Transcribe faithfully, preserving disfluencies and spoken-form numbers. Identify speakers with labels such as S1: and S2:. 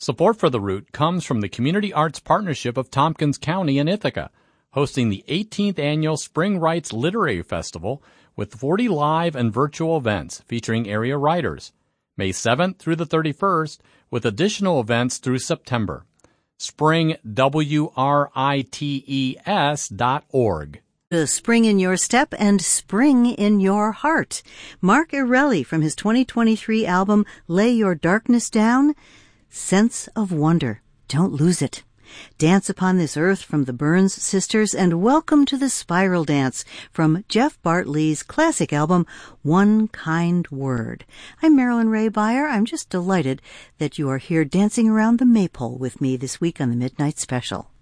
S1: Support for The Root comes from the Community Arts Partnership of Tompkins County in Ithaca, hosting the eighteenth Annual Spring Writes Literary Festival with forty live and virtual events featuring area writers, May seventh through the thirty-first, with additional events through September. spring writes dot org.
S2: The spring in your step and spring in your heart. Mark Erelli from his twenty twenty-three album Lay Your Darkness Down. Sense of wonder. Don't lose it. Dance Upon This Earth from the Burns Sisters, and Welcome to the Spiral Dance from Jeff Bartley's classic album One Kind Word. I'm Marilyn Ray Beyer. I'm just delighted that you are here dancing around the maypole with me this week on the Midnight Special.